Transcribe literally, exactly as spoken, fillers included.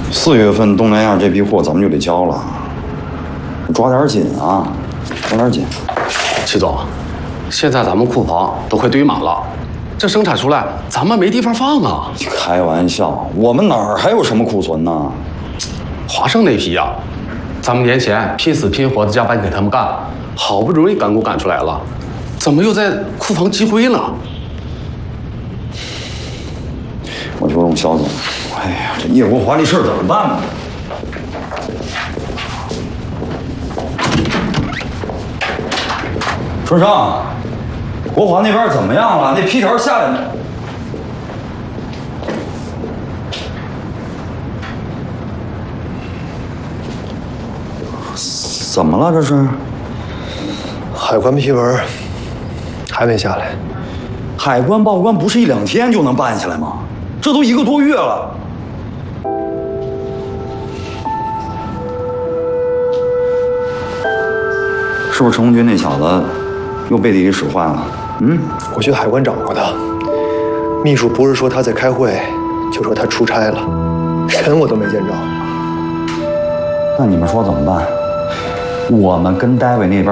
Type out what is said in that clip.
四月份东南亚这批货咱们就得交了，抓点紧啊，抓点紧。 齐总，现在咱们库房都快堆满了，这生产出来咱们没地方放啊！ 开玩笑，我们哪儿还有什么库存呢？ 华盛那批呀、啊，咱们年前拼死拼活的加班给他们干，好不容易赶工赶出来了，怎么又在库房积灰了？ 我就问肖总，哎呀，这叶国华这事儿怎么办呢？春生，国华那边怎么样了？那批条下来没？怎么了？这是？ 海关批文还没下来。 海关报关不是一两天就能办下来吗？这都一个多月了。是不是陈红军那小子又背地里使坏了？嗯， 我去海关找过他，秘书不是说他在开会，就说他出差了，人我都没见着。 那你们说怎么办？我们跟戴维那边